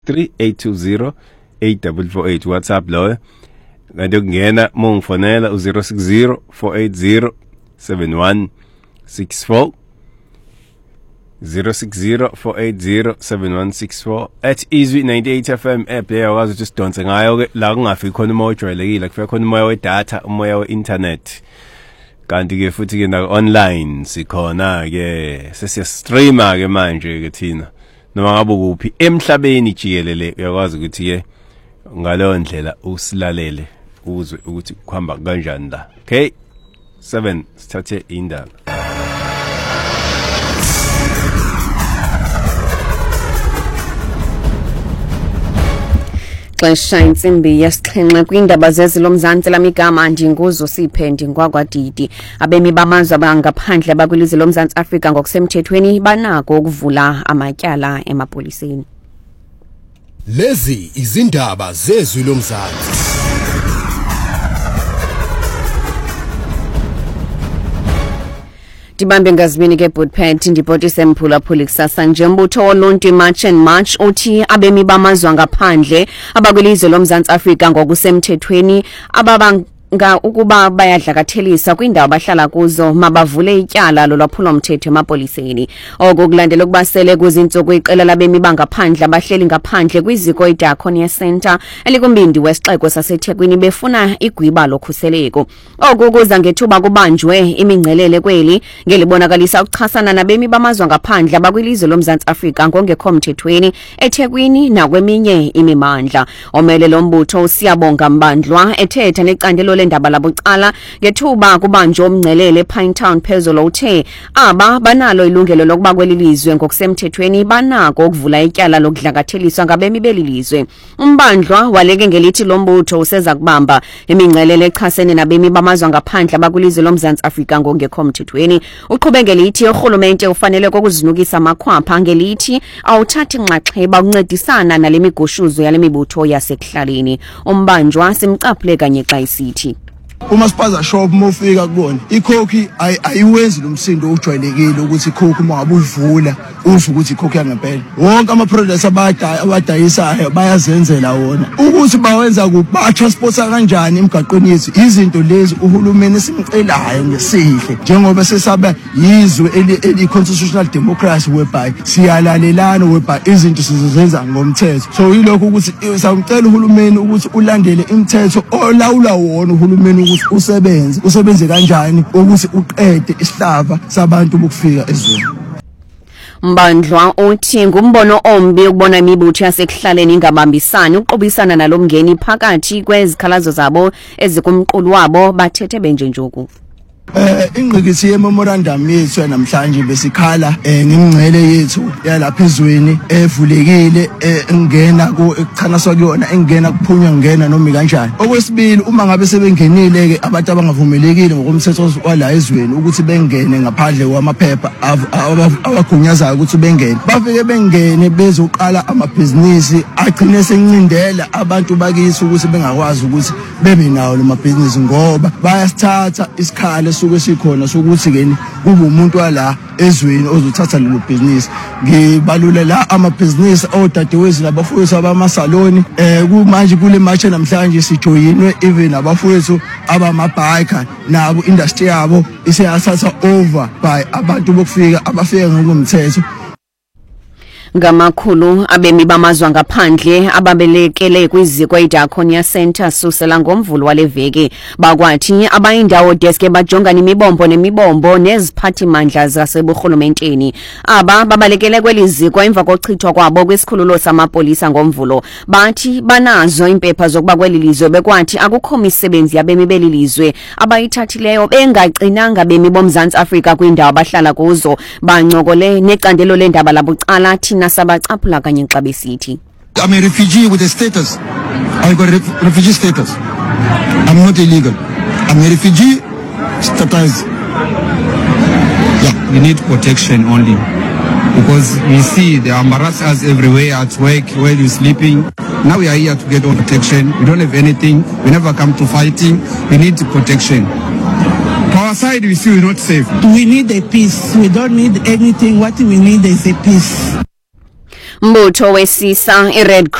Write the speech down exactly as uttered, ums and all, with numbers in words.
three eight two zero eight four four eight WhatsApp loyo kanti ukungena mongifonela u zero six zero four eight zero seven one six four zero six zero four eight zero seven one six four at Izwi ninety-eight F M app leyo wazi ukuthi sidonse ngayo ke la kungafiki khona umoya ojwayelekile kufika khona umoya we-data umoya we-internet kanti ke futhi ke na online sikhona ke sesiyastreama ke manje ke thina noma ngabe kuphi emhlabeni jikelele uyakwazi ukuthi ke ngaleyo ndlela usilalele uzwe ukuthi kuhamba kanjani la. Okay, seven sithathe indaba. Xesha insimbi yesixhenxe kwindaba zezilomzantsi lamigama ndinguzo siphendi ngwagwadidi. Abemi bamazwe abangaphandle bakwilizwe lomzantsi Afrika ngokusemthethweni banako ukuvula amatyala emapoliseni. Lezi izindaba zezwi lomzantsi. Dibambe ngazibini ke Budpet ndipoti semphula phuli kusasa nje mbutho woluntu March and March uthi abemi bamazwe ngaphandle abakwilizwe lomzantsi Afrika ngokusemthethweni ababang nga ukuba bayadlakathelisa kwindawo bahlala kuzo mabavule ityala lolwaphulo mthetho emapoliseni. Oku kulandela ukubasele kuzintsuku iqela labemi bangaphandle abahleli ngaphandle kwiziko iDiaconia Center elikumbindi wesixeko saseThekwini befuna igwiba lokhuseleko. Oku kuza ngethuba kubanjwe imingcelele kweli ngelibonakalisa ukuchasana nabemi bamazwe ngaphandle abakwilizwe lomzantsi Afrika ngongekho mthethweni eThekwini nakweminye imimandla. Omele lombutho Siyabonga Mbandlwa ethetha necandelo lendaba labucala ngethuba kubanjwe umngcelele ePinetown phezolo uthe aba banalo ilungelo lokuba kwelilizwe ngokusemthethweni banako ukuvula ityala lokudlakatheliswa ngabemi belilizwe. Umbandlwa waleke ngelithi lombutho useza kubamba imingcelele echasene nabemi bamazwe ngaphandle abakwilizwe lomzantsi Afrika ngongekho mthethweni. Uqhube ngelithi urhulumente ufanele kokuzinukisa amakhwapha ngelithi awuthathi inxaxheba ukuncedisana nale migushuzo yale mibutho yasekuhlaleni. Umbanjwa simcaphule kanye xa isithi uma spaza shop mofika kubona ikhokhi ayiwenzi lomsindo ojwayelekile ukuthi ikhokhi uma ngabuvula uzwe ukuthi ikhokhi yangempela. Wonke ama products abadaya abadayisayo bayazenzela wona ukuthi bawenza kuba transporta kanjani emgaqweni yethu. Izinto lezi uhulumeni simcelayo ngesihle njengoba sesaba yizwe eli constitutional democracy whereby siyalalelana whereby izinto sizozenza ngomthetho. So yilokho ukuthi sawucela uhulumeni ukuthi ulandele imithetho olawula wona uhulumeni ukuthi usebenze usebenze kanjani ukuthi uqede isihlava sabantu bokufika ezweni. Mbandlwa uthi ngumbono ombi ukubona imibutho yasekuhlaleni ingabambisani uqobisana nalomngeni phakathi kwezikhalazo zabo ezikumqulu wabo bathethe benjenjoku. Eh ingqikithi yememorandum yethu namhlanje besikhala ngimngcele yethu yalapha ezweni evulekile engena ku echanaswa kuyona engena kuphunywa ngena noma kanjani. Okwesibili uma ngabe sebengenile ke abantu abangavumelekile ngokomthetho wala ezweni ukuthi bengene ngaphandle kwamaphepha abagunyazayo ukuthi bengene bafike bengene bezoqala amabhizinisi agcine sencindela abantu bakithi ukuthi bengakwazi ukuthi bebe nawo lo mabhizinisi ngoba bayasithatha isikhalo suke sikhona sokuthi ke kube umuntu wala ezweni ozothatha lelo business. Ngibalule la ama business odadewezi labafowethu abamasaloni eh kumanje kule match namhlanje sijoyinwe even abafowethu abamabiker nabo industry yabo iseyathatha over by abantu bokufika abafika ngokomthetho. Ngamakhulu abemi bamazwe ngaphandle ababelekele kwiziko iDiaconia Center susela ngomvulo waleveki bakwathi abayindawo deske bajongana imibombo nemibombo neziphathi mandla zaseburhulumenteni. Aba babalekele kweliziko emva kochithwa kwabo kwesikhululo samapolisa ngomvulo bathi banazo impepha zokuba kwelilizwe bekwathi akukho misebenzi yabemi belilizwe abayithathileyo bengacinanga bemi bomzantsi Afrika kwindawo abahlala kuzo. Bancokole necandelo lendaba labucala thina sabacaphula kanye xa besithi I'm a refugee with a status. I got ref refugee status. I'm not illegal. I'm a refugee status. Yeah, we need protection only because we see there are harassers everywhere at work while you're sleeping. Now we are here to get on protection. We don't have anything. We never come to fighting. We need protection. For our side, we feel not safe. We need a peace. We don't need anything. What we need is a peace. Mbutho wesisa iRed